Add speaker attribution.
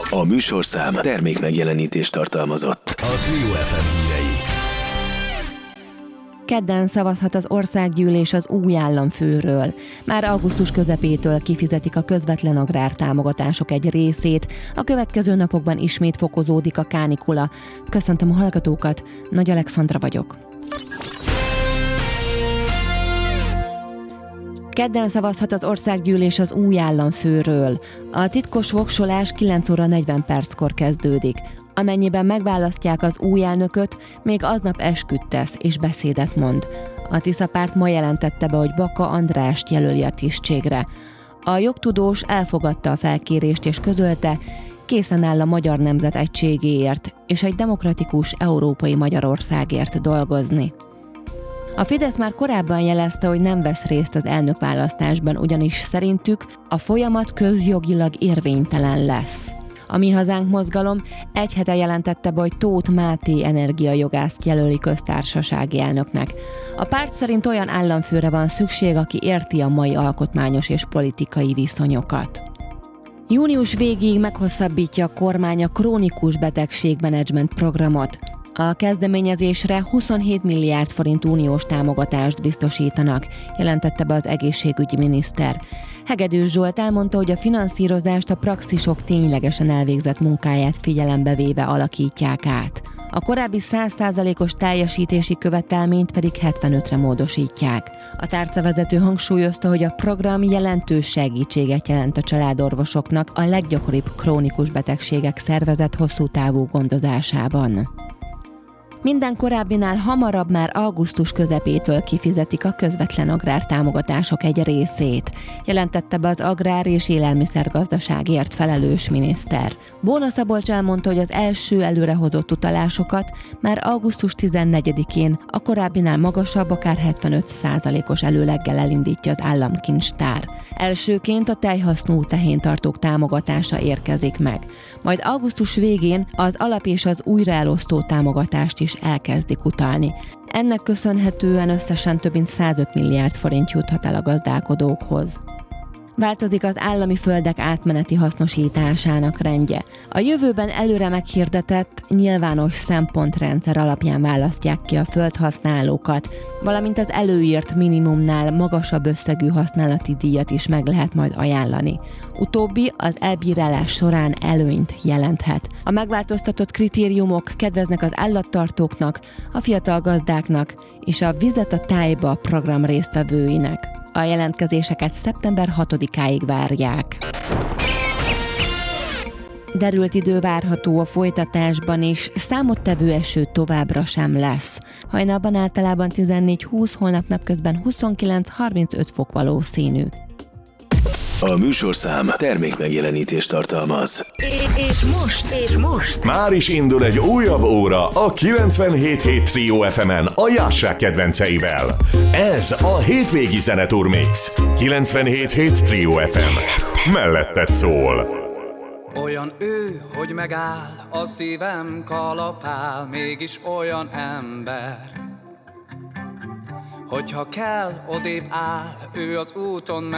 Speaker 1: A műsorszám termékmegjelenítést tartalmazott. A Trio FM hírei.
Speaker 2: Kedden szavazhat az országgyűlés az új államfőről. Már augusztus közepétől kifizetik a közvetlen agrártámogatások egy részét. A következő napokban ismét fokozódik a kánikula. Köszöntöm a hallgatókat, Nagy Alexandra vagyok. Kedden szavazhat az országgyűlés az új államfőről. A titkos voksolás 9 óra 40 perckor kezdődik. Amennyiben megválasztják az új elnököt, még aznap esküt tesz és beszédet mond. A Tisza párt ma jelentette be, hogy Baka Andrást jelöli a tisztségre. A jogtudós elfogadta a felkérést és közölte, készen áll a magyar nemzet egységéért és egy demokratikus európai Magyarországért dolgozni. A Fidesz már korábban jelezte, hogy nem vesz részt az elnökválasztásban, ugyanis szerintük a folyamat közjogilag érvénytelen lesz. A Mi Hazánk mozgalom egy hete jelentette be, hogy Tóth Máté energiajogászt jelöli köztársasági elnöknek. A párt szerint olyan államfőre van szükség, aki érti a mai alkotmányos és politikai viszonyokat. Június végéig meghosszabbítja a kormány a krónikus betegségmenedzsment programot. A kezdeményezésre 27 milliárd forint uniós támogatást biztosítanak, jelentette be az egészségügyi miniszter. Hegedűs Zsolt elmondta, hogy a finanszírozást a praxisok ténylegesen elvégzett munkáját figyelembe véve alakítják át. A korábbi 100%-os teljesítési követelményt pedig 75-re módosítják. A tárcavezető hangsúlyozta, hogy a program jelentős segítséget jelent a családorvosoknak a leggyakoribb krónikus betegségek szervezett hosszú távú gondozásában. Minden korábbinál hamarabb már augusztus közepétől kifizetik a közvetlen agrártámogatások egy részét, jelentette be az agrár- és élelmiszergazdaságért felelős miniszter. Bóna Szabolcs elmondta, hogy az első előrehozott utalásokat már augusztus 14-én a korábbinál magasabb, akár 75%-os előleggel elindítja az államkincstár. Elsőként a tejhasznú tehéntartók támogatása érkezik meg. Majd augusztus végén az alap és az újraelosztó támogatást is elkezdik utalni. Ennek köszönhetően összesen több mint 105 milliárd forint juthat el a gazdálkodókhoz. Változik az állami földek átmeneti hasznosításának rendje. A jövőben előre meghirdetett, nyilvános szempontrendszer alapján választják ki a földhasználókat, valamint az előírt minimumnál magasabb összegű használati díjat is meg lehet majd ajánlani. Utóbbi az elbírálás során előnyt jelenthet. A megváltoztatott kritériumok kedveznek az állattartóknak, a fiatal gazdáknak és a Vizet a tájba program résztvevőinek. A jelentkezéseket szeptember 6-áig várják. Derült idő várható a folytatásban is, számottevő eső továbbra sem lesz. Hajnalban általában 14-20, holnap napközben 29-35 fok valószínű.
Speaker 1: A műsorszám termékmegjelenítést tartalmaz.
Speaker 3: És most
Speaker 4: már is indul egy újabb óra a 97.7 Trio FM-en a Jássák kedvenceivel. Ez a hétvégi zeneturmix. 97.7 Trio FM. Melletted szól.
Speaker 5: Olyan ő, hogy megáll, a szívem kalapál, mégis olyan ember. Hogyha kell, odébb áll, ő az úton